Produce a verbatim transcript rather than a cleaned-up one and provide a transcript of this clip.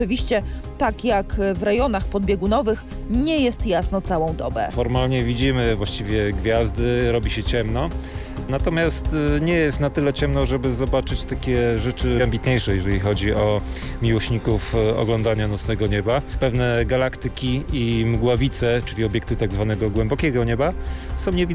Oczywiście, tak jak w rejonach podbiegunowych, nie jest jasno całą dobę. Formalnie widzimy właściwie gwiazdy, robi się ciemno. Natomiast nie jest na tyle ciemno, żeby zobaczyć takie rzeczy ambitniejsze, jeżeli chodzi o miłośników oglądania nocnego nieba. Pewne galaktyki i mgławice, czyli obiekty tak zwanego głębokiego nieba, są niewidoczne.